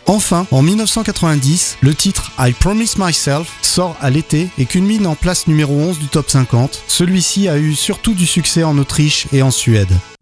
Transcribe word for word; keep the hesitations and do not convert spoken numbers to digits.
Enfin, en dix-neuf cent quatre-vingt-dix, le titre I Promise Myself sort à l'été et culmine en place numéro onze du top cinquante. Celui-ci a eu surtout du succès en Autriche et en Suède.